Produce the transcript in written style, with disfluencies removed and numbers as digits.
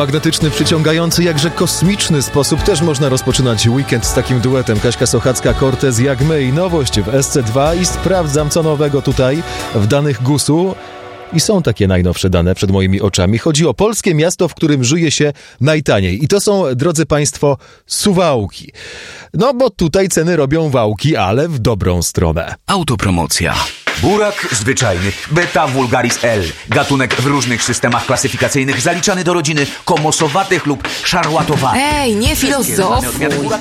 magnetyczny, przyciągający, jakże kosmiczny sposób też można rozpoczynać weekend z takim duetem. Kaśka Sochacka, Cortez jak my i nowość w SC2 i sprawdzam co nowego tutaj w danych GUS-u. I są takie najnowsze dane przed moimi oczami. Chodzi o polskie miasto, w którym żyje się najtaniej. I to są, drodzy państwo, Suwałki. No bo tutaj ceny robią wałki, ale w dobrą stronę. Autopromocja. Burak zwyczajny, Beta vulgaris L. Gatunek w różnych systemach klasyfikacyjnych zaliczany do rodziny komosowatych lub szarłatowatych. Ej, nie filozofuj.